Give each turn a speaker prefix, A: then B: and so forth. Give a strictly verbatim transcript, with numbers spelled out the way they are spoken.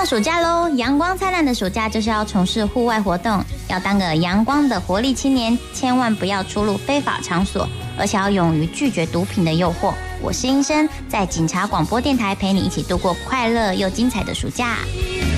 A: 放暑假喽！阳光灿烂的暑假就是要从事户外活动，要当个阳光的活力青年，千万不要出入非法场所，而且要勇于拒绝毒品的诱惑。我是英生，在警察广播电台陪你一起度过快乐又精彩的暑假。